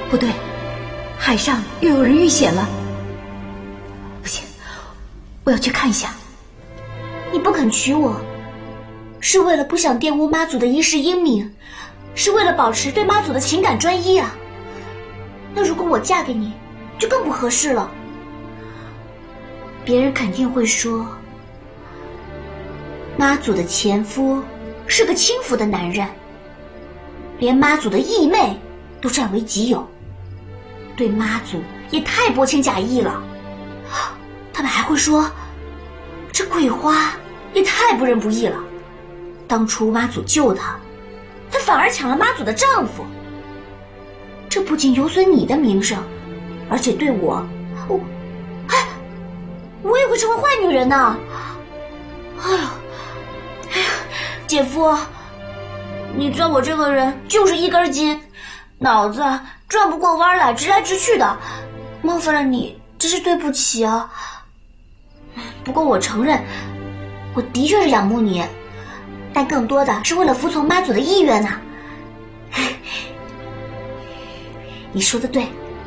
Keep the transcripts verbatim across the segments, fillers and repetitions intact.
不对，海上又有人遇险了。不行，我要去看一下。 你不肯娶我，是为了不想玷污妈祖的一世英名，是为了保持对妈祖的情感专一啊。那如果我嫁给你，就更不合适了。别人肯定会说，妈祖的前夫是个轻浮的男人，连妈祖的义妹都占为己有，对妈祖也太薄情假意了。他们还会说，这桂花也太不仁不义了，当初妈祖救她，她反而抢了妈祖的丈夫，这不仅有损你的名声，而且对我，我，哎，我也会成为坏女人呢。哎呀，哎呀，姐夫，你知道我这个人就是一根筋，脑子转不过弯来，直来直去的，冒犯了你，真是对不起啊。不过我承认，我的确是仰慕你，但更多的是为了服从妈祖的意愿呐。你说的对，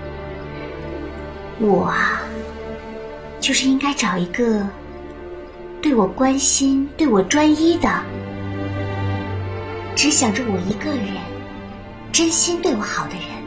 我啊，就是应该找一个对我关心、对我专一的，只想着我一个人，真心对我好的人。